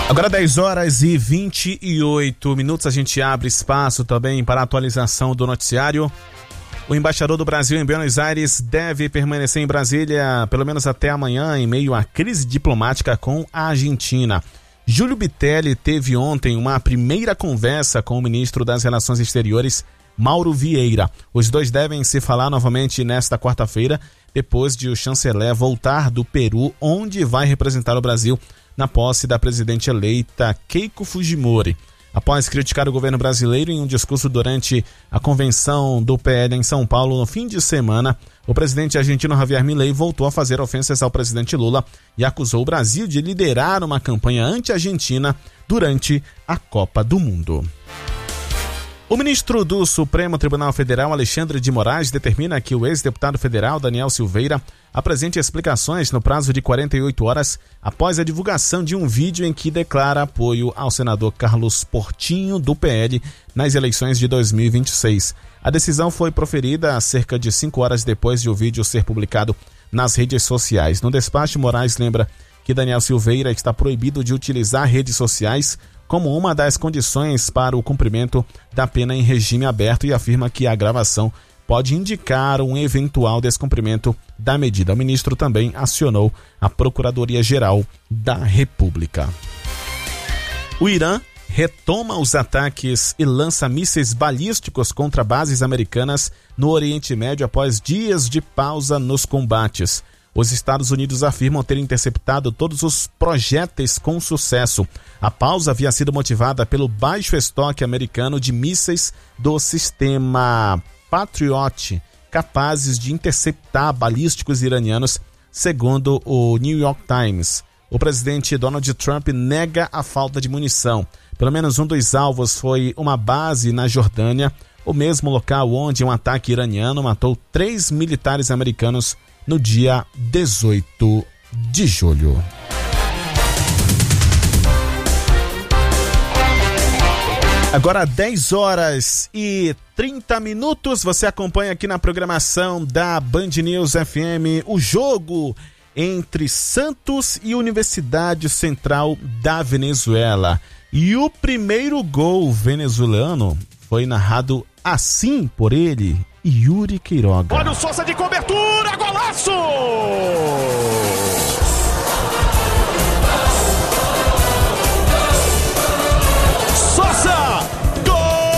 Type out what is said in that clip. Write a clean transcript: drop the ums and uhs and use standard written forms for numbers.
Agora 10 horas e 28 minutos, a gente abre espaço também para a atualização do noticiário. O embaixador do Brasil em Buenos Aires deve permanecer em Brasília pelo menos até amanhã, em meio à crise diplomática com a Argentina. Júlio Bitelli teve ontem uma primeira conversa com o ministro das Relações Exteriores, Mauro Vieira. Os dois devem se falar novamente nesta quarta-feira, depois de o chanceler voltar do Peru, onde vai representar o Brasil na posse da presidente eleita Keiko Fujimori. Após criticar o governo brasileiro em um discurso durante a convenção do PL em São Paulo no fim de semana, o presidente argentino Javier Milei voltou a fazer ofensas ao presidente Lula e acusou o Brasil de liderar uma campanha anti-argentina durante a Copa do Mundo. O ministro do Supremo Tribunal Federal, Alexandre de Moraes, determina que o ex-deputado federal Daniel Silveira apresente explicações no prazo de 48 horas após a divulgação de um vídeo em que declara apoio ao senador Carlos Portinho, do PL, nas eleições de 2026. A decisão foi proferida cerca de 5 horas depois de o vídeo ser publicado nas redes sociais. No despacho, Moraes lembra que Daniel Silveira está proibido de utilizar redes sociais como uma das condições para o cumprimento da pena em regime aberto e afirma que a gravação pode indicar um eventual descumprimento da medida. O ministro também acionou a Procuradoria-Geral da República. O Irã retoma os ataques e lança mísseis balísticos contra bases americanas no Oriente Médio após dias de pausa nos combates. Os Estados Unidos afirmam ter interceptado todos os projéteis com sucesso. A pausa havia sido motivada pelo baixo estoque americano de mísseis do sistema Patriot, capazes de interceptar balísticos iranianos, segundo o New York Times. O presidente Donald Trump nega a falta de munição. Pelo menos um dos alvos foi uma base na Jordânia, o mesmo local onde um ataque iraniano matou 3 militares americanos no dia 18 de julho. Agora 10 horas e 30 minutos, você acompanha aqui na programação da Band News FM o jogo entre Santos e Universidade Central da Venezuela. E o primeiro gol venezuelano foi narrado assim por ele, Yuri Queiroga. Olha o Sousa de cobertura, golaço!